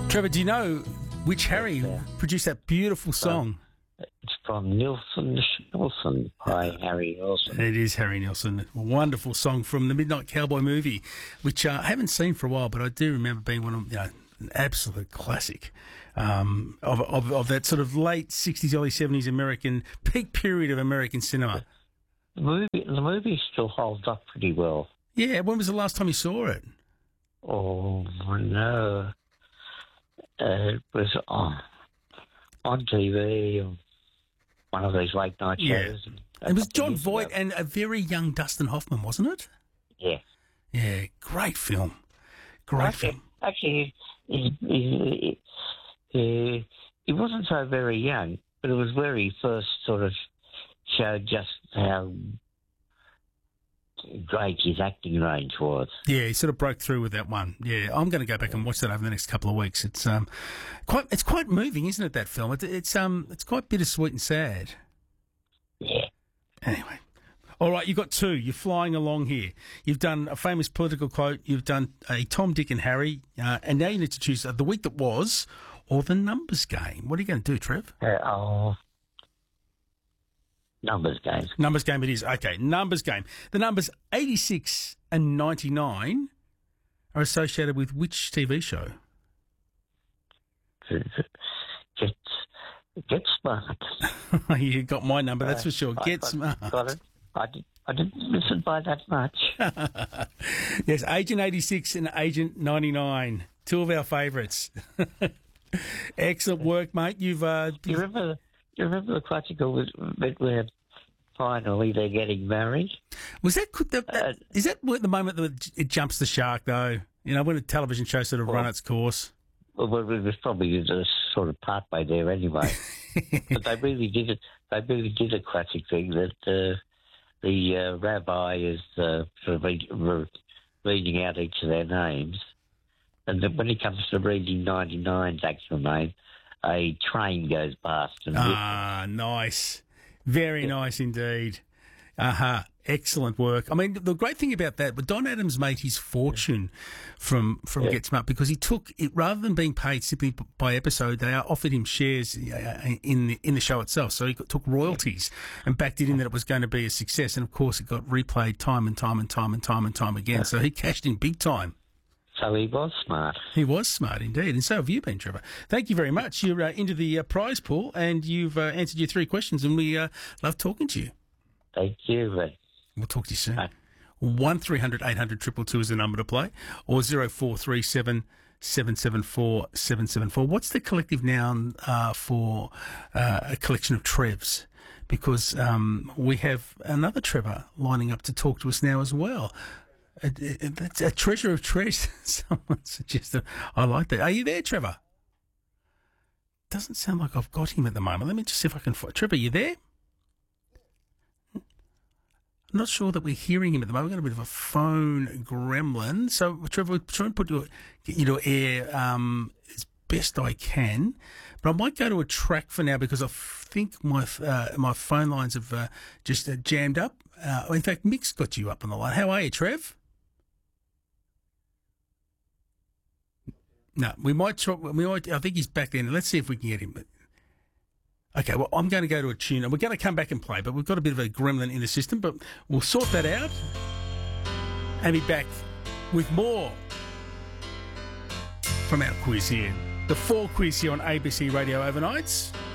Trevor, do you know which Harry produced that beautiful song? It's from Nilsson by Harry Nilsson. It is Harry Nilsson. A wonderful song from the Midnight Cowboy movie, which I haven't seen for a while, but I do remember being one of an absolute classic of that sort of late 60s, early 70s American peak period of American cinema. The movie still holds up pretty well. Yeah, when was the last time you saw it? Oh, no. It was on TV, one of those late night shows. It was John Voight and a very young Dustin Hoffman, wasn't it? Yeah. Yeah, great film. Great film. Actually, he wasn't so very young, but it was where he first sort of showed just how great his acting range was. Yeah, he sort of broke through with that one. Yeah, I'm going to go back and watch that over the next couple of weeks. It's quite moving, isn't it? That film. It's quite bittersweet and sad. Yeah. Anyway, all right, you've got two. You're flying along here. You've done a famous political quote. You've done a Tom, Dick, and Harry, and now you need to choose the week that was or the numbers game. What are you going to do, Trev? Numbers game. Numbers game it is. Okay, numbers game. The numbers 86 and 99 are associated with which TV show? Get Smart. You got my number, that's for sure. Get Smart. Got it. I didn't listen by that much. Yes, Agent 86 and Agent 99. Two of our favourites. Excellent work, mate. You've You remember the classical where finally they're getting married? Was that is that the moment that it jumps the shark, though? You know, when a television show sort of run its course? Well, it was probably just sort of partway there anyway. But they really did it. They really did a classic thing that the rabbi is sort of reading out each of their names. And then when he comes to reading 99's actual name, a train goes past. Nice. Very nice indeed. Excellent work. I mean, the great thing about that, but Don Adams made his fortune from Get Smart because he took it, rather than being paid simply by episode, they offered him shares in the show itself. So he took royalties and backed it in that it was going to be a success. And of course, it got replayed time and time again. So he cashed in big time. So he was smart. He was smart indeed, and so have you been, Trevor. Thank you very much. You're into the prize pool, and you've answered your three questions, and we love talking to you. Thank you. We'll talk to you soon. 1300 800 222 is the number to play, or 0437 774 774. What's the collective noun for a collection of Trevs? Because we have another Trevor lining up to talk to us now as well. It's a treasure of treasures. Someone suggested. I like that. Are you there, Trevor? Doesn't sound like I've got him at the moment. Let me just see if I can find. Trevor, you there? I'm not sure that we're hearing him at the moment. We've got a bit of a phone gremlin. So, Trevor, we'll try and get you to air as best I can. But I might go to a track for now because I think my phone lines have just jammed up. In fact, Mick's got you up on the line. How are you, Trev? No, we might try. I think he's back there. Let's see if we can get him. Okay, well, I'm going to go to a tune, and we're going to come back and play, but we've got a bit of a gremlin in the system, but we'll sort that out and be back with more from our quiz here. The 4 quiz here on ABC Radio Overnights.